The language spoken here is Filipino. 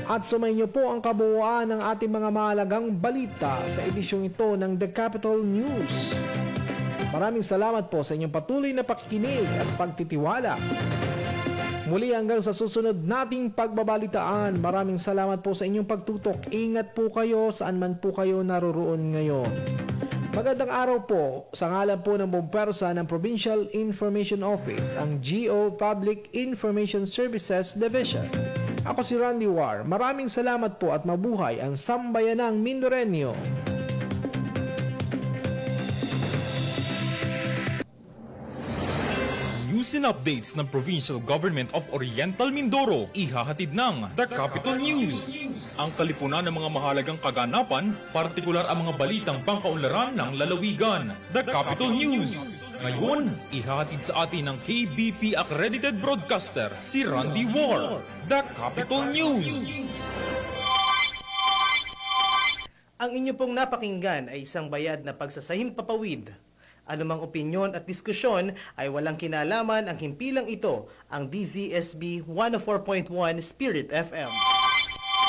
At sumainyo po ang kabuuan ng ating mga mahalagang balita sa edisyong ito ng The Capital News. Maraming salamat po sa inyong patuloy na pakikinig at pagtitiwala. Muli hanggang sa susunod nating pagbabalitaan, maraming salamat po sa inyong pagtutok. Ingat po kayo saan man po kayo naroroon ngayon. Magandang araw po sa ngalan po ng buong pwersa ng Provincial Information Office, ang GO Public Information Services Division. Ako si Randy War. Maraming salamat po at mabuhay ang sambayanang Mindoreño. News and updates ng Provincial Government of Oriental Mindoro, ihahatid ng The Capital News. Ang kalipunan ng mga mahalagang kaganapan, partikular ang mga balitang pangkaunlaran ng lalawigan. The Capital News. Ngayon, ihahatid sa atin ng KBP Accredited Broadcaster, si Randy War. The Capital News. Ang inyo pong napakinggan ay isang bayad na pagsasahimpapawid. Anumang opinyon at diskusyon ay walang kinalaman ang himpilang ito, ang DZSB 104.1 Spirit FM.